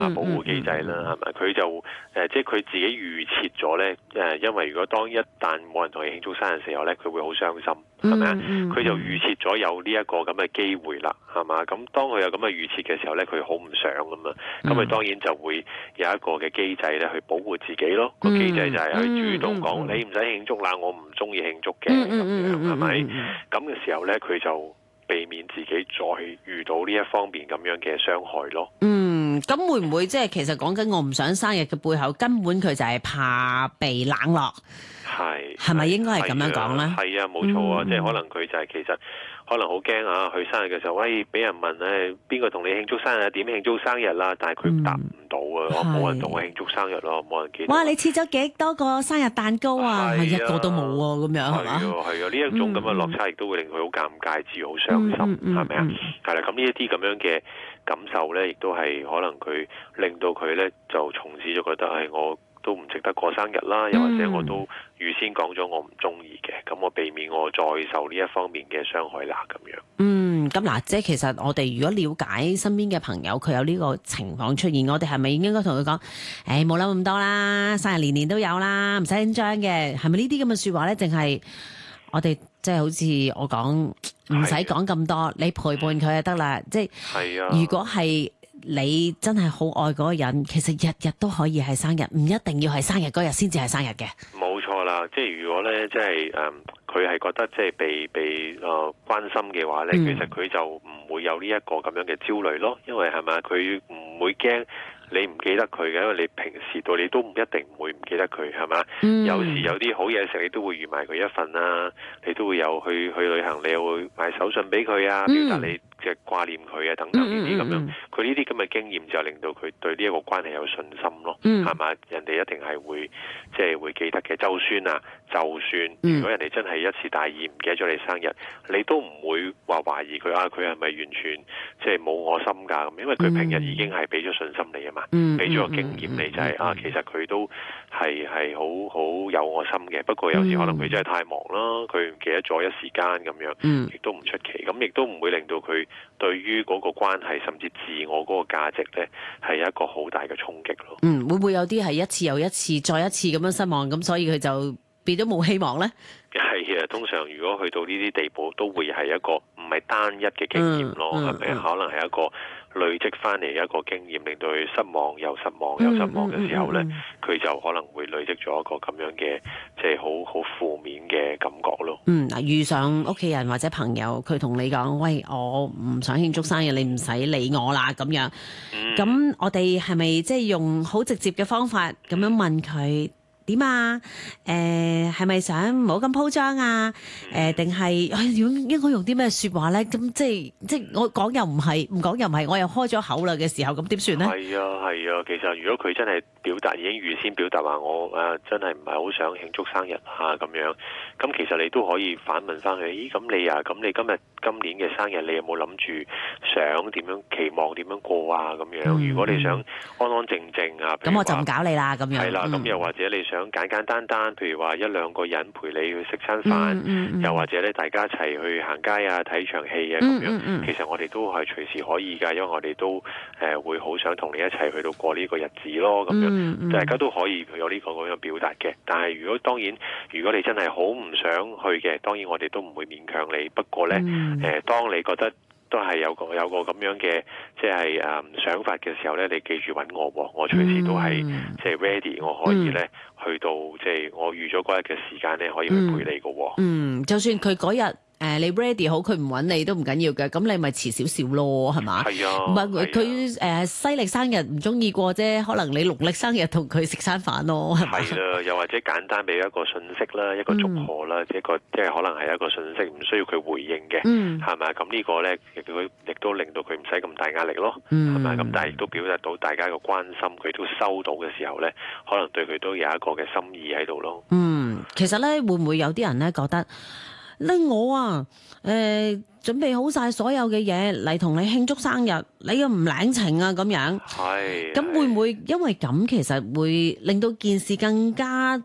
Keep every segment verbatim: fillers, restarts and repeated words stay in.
啊保護機制啦，係咪？佢就誒、呃、即係佢自己預設咗咧誒，因為如果當一旦冇人同佢慶祝生日嘅時候咧，佢會好傷心，係咪啊？佢就預設咗有呢一個咁嘅機會啦，係嘛？咁當佢有咁嘅預設嘅時候咧，佢好唔想噶嘛，咁佢當然就會有一個嘅機制咧去保護自己咯。個機制就係去主動講，你唔使慶祝啦，我唔中意慶祝嘅咁樣，係咪？咁嘅時候咧，佢就避免自己再遇到呢一方面咁樣嘅傷害咯。 嗯，咁會唔會即係其實講緊我唔想生日嘅背後，根本佢就係怕被冷落？ 係係咪應該係咁樣講咧？ 係啊，冇錯啊， 嗯、 即係可能佢就係、是、其實可能好驚啊！佢生日嘅時候，喂，俾人問咧邊個同你慶祝生日？點慶祝生日啦？但係佢答唔到啊！我冇、嗯、人同我慶祝生日咯，冇人記得。 哇！你切咗幾多個生日蛋糕啊？係、啊、一個都冇喎，咁樣係嘛？ 係啊，係啊，呢一種咁嘅落差亦都會令佢好尷尬，至好傷心，係咪啊？係啦，咁呢一啲咁樣嘅感受咧，亦都係可能佢令到佢咧就從此就覺得係我都唔值得過生日啦，又或者我都預先講咗我唔中意嘅，咁我避免我再受呢一方面嘅傷害啦，咁樣。 嗯，咁嗱，即係其實我哋如果了解身邊嘅朋友，佢有呢個情況出現，我哋係咪應該同佢講？誒，冇諗咁多啦，生日年年都有啦，唔使緊張嘅，係咪呢啲咁嘅說話咧？定係我哋即係好似我講，唔使講咁多，你陪伴佢就得啦。即係，如果係你真係好愛嗰個人，其實日日都可以係生日，唔一定要係生日嗰日先至係生日嘅。冇錯啦，即係如果咧，即係誒，佢、嗯、係覺得即係被被誒、呃、關心嘅話咧，嗯、其實佢就唔會有呢一個咁樣嘅焦慮咯，因為係咪佢唔會驚你唔記得佢嘅，因為你平時到你都唔一定唔會唔記得佢，係嘛？嗯、有時有啲好嘢食，你都會預埋佢一份啦，你都會有去去旅行，你又會買手信俾佢啊，表達你即係掛念佢啊，等等呢啲咁樣。佢呢啲咁嘅經驗就令到佢對呢一個關係有信心咯，係嘛、嗯？人哋一定係會即係會記得嘅。就算啊，就算如果人哋真係一次大意唔記得咗你生日，你都唔會話懷疑佢啊，佢係咪完全即係冇我心㗎咁？因為佢平日已經係俾咗信心你啊嘛。俾咗、嗯、個經驗你就係、是嗯、啊，其實佢都係係好好有我心嘅。不過有時可能佢真係太忙啦，佢唔記得咗一時間咁樣，亦、嗯、都唔出奇。咁亦都唔會令到佢對於嗰個關係甚至自我嗰個價值咧，係有一個好大嘅衝擊咯。嗯， 會唔會有啲係一次又一次，再一次咁樣失望，咁所以佢就變咗冇希望咧？ 係啊，通常如果去到呢啲地步，都會係一個唔係單一嘅經驗咯，係咪、嗯嗯？可能係一個累積翻嚟一個經驗，令到佢失望又失望又失望嘅時候咧，佢、嗯嗯嗯、就可能會累積咗一個咁樣嘅即係好好負面嘅感覺咯。 嗯，嗱，遇上屋企人或者朋友，佢同你講：喂，我唔想慶祝生日，你唔使理我啦，咁樣。咁、嗯、我哋係咪即係用好直接嘅方法咁樣問佢？點啊？誒，係咪想唔好咁鋪張啊？誒、呃，定係應應該用啲咩說話咧？咁即係即係我講又唔係，唔講又唔係，我又開咗口啦嘅時候，咁點算咧？ 係啊係啊，其實如果佢真係表達已經預先表達話我誒、啊、真係唔係好想慶祝生日啊咁樣，咁其實你都可以反問翻佢，咦咁你啊，咁你今日今年嘅生日你有冇諗住想點樣期望點樣過啊咁樣？嗯、如果你想安安靜靜啊， 咁我就唔搞你啦咁樣。 係啦，咁、嗯、又或者你想簡簡單單，譬如話一兩個人陪你去食餐飯，嗯嗯嗯、又或者咧大家一齊去行街啊、睇場戲啊咁樣，嗯嗯嗯、其實我哋都係隨時可以㗎，因為我哋都誒、呃、會好想同你一齊去到過呢個日子咯，咁樣、嗯嗯、大家都可以有呢個咁樣表達嘅。但係如果當然，如果你真係好唔想去嘅，當然我哋都唔會勉強你。不過咧，誒、嗯呃、當你覺得都係有個有個咁樣嘅即係誒想法嘅時候咧，你記住揾我喎，我隨時都係即係 ready，我可以咧、嗯、去到即係、就是、我預咗嗰日嘅時間咧，可以去陪你嘅喎。 嗯，就算佢嗰日。誒，你 ready 好，佢唔揾你都唔緊要嘅，咁你咪遲少少咯，係嘛？ 係啊， 唔係佢誒西歷生日唔中意過啫，可能你農曆生日同佢食餐飯咯，係嘛？ 係啦，又或者簡單俾一個信息啦，一個祝賀啦，一個即係可能係一個信息，唔需要佢回應嘅，係咪？咁呢個咧，佢亦都令到佢唔使咁大壓力咯，係咪？咁但係亦都表達到大家嘅關心，佢都收到嘅時候咧，可能對佢都有一個嘅心意喺度咯。 嗯，其實咧會唔會有啲人咧覺得？咧我啊，誒、呃、準備好晒所有嘅嘢嚟同你慶祝生日，你又唔領情啊咁樣。 係。 咁會唔會因為咁，其實會令到件事更加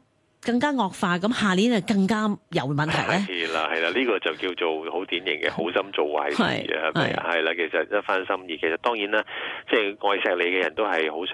更加惡化，咁下年就更加有問題咧。 係啦係啦，呢、這個就叫做好典型嘅好心做壞事啊，係咪啊？係啦，其實一番心意，其實當然啦，即係愛錫你嘅人都係好想